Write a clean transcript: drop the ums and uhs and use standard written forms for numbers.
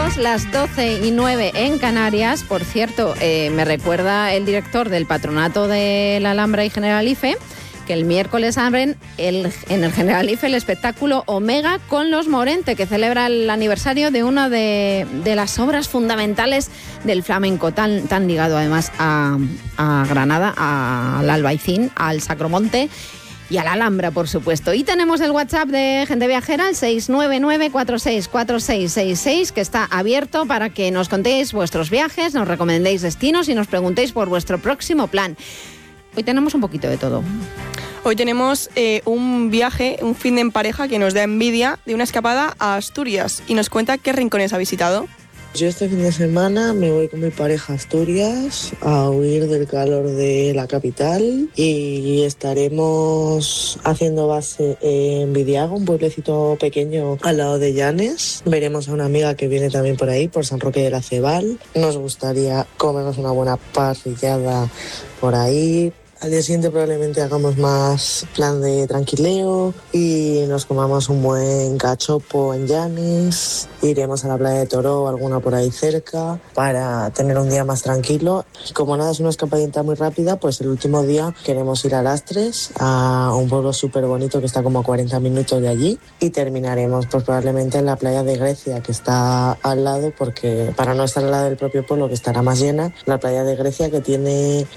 minutos, las 12:09 en Canarias. Por cierto, me recuerda el director del Patronato de la Alhambra y Generalife que el miércoles abren en el Generalife el espectáculo Omega con los Morente, que celebra el aniversario de una de las obras fundamentales del flamenco, tan ligado además a Granada, al Albaicín, al Sacromonte y a la Alhambra, por supuesto. Y tenemos el WhatsApp de Gente Viajera, el 699464666, que está abierto para que nos contéis vuestros viajes, nos recomendéis destinos y nos preguntéis por vuestro próximo plan. Hoy tenemos un poquito de todo. Hoy tenemos un viaje, un fin de en pareja que nos da envidia, de una escapada a Asturias, y nos cuenta qué rincones ha visitado. Yo este fin de semana me voy con mi pareja a Asturias a huir del calor de la capital y estaremos haciendo base en Vidiago, un pueblecito pequeño al lado de Llanes. Veremos a una amiga que viene también por ahí, por San Roque de la Cebal. Nos gustaría comernos una buena parrillada por ahí. Al día siguiente probablemente hagamos más plan de tranquileo y nos comamos un buen cachopo en Llanes. Iremos a la playa de Toro o alguna por ahí cerca para tener un día más tranquilo. Como nada, es una escapadita muy rápida, pues el último día queremos ir a Lastres, a un pueblo súper bonito que está como a 40 minutos de allí, y terminaremos pues probablemente en la playa de Grecia, que está al lado, porque para no estar al lado del propio pueblo, que estará más llena, la playa de Grecia, que tiene